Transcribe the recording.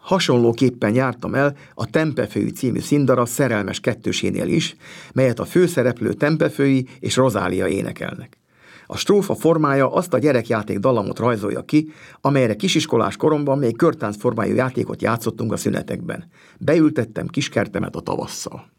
Hasonlóképpen jártam el a Tempefői című színdarab szerelmes kettősénél is, melyet a főszereplő Tempefői és Rozália énekelnek. A strófa formája azt a gyerekjáték dallamot rajzolja ki, amelyre kisiskolás koromban még körtánc formájú játékot játszottunk a szünetekben. Beültettem kiskertemet a tavasszal.